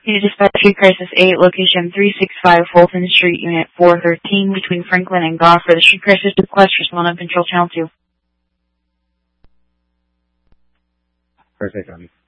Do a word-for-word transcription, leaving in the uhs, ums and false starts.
Unit Dispatch Street Crisis eight, location three sixty-five Fulton Street, Unit four thirteen, between Franklin and Goff. For the street crisis request, respond on Control Channel two. Perfect, Robbie.